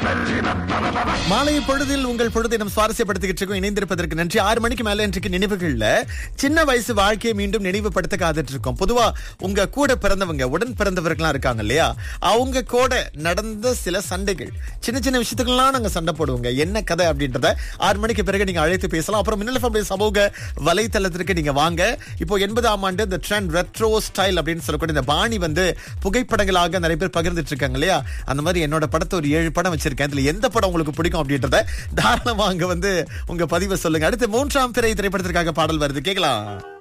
மாலை பொழுதில் உங்கள் பொழுதை நம் சுவாரஸ்யப்படுத்திக்கிட்டு இருக்கோம். இணைந்திருப்பதற்கு நன்றி. 6 மணிக்கு மேல இன்றைக்கு நினைவுகள்ல சின்ன வயசு வாழ்க்கையை மீண்டும் நினைவுபடுத்த காத்துட்டு இருக்கோம். பொதுவா உங்க கூட பிறந்தவங்க, உடன் பிறந்தவர்கள்லாம் இருக்காங்க இல்லையா, அவங்க கூட நடந்த சில சண்டைகள், சின்ன சின்ன விஷயத்துக்கெல்லாம் நாங்க சண்டை போடுவோங்க. என்ன கதை அப்படின்றத 6 மணிக்கு பிறகு நீங்க அழைத்து பேசலாம். அப்புறம் மின்னல் FM சமூக வலைத்தளத்திற்கு நீங்க வாங்க. இப்போ 80ஆம் ஆண்டு இந்த ட்ரெண்ட் ரெட்ரோ ஸ்டைல் அப்படின்னு சொல்லக்கூடிய இந்த பாணி புகைப்படங்களாக நிறைய பேர் பகிர்ந்துட்டு இருக்காங்க இல்லையா. அந்த மாதிரி என்னோட படத்தை ஒரு 7 படம் வச்சிருக்கேன். இதுல எந்த படம் உங்களுக்கு பிடிக்கும் அப்படின்றத தாராளமா அங்க உங்க பதிவை சொல்லுங்க. அடுத்து 3ஆம் பிறை திரைப்படத்திற்காக பாடல் வருது, கேட்கலாம்.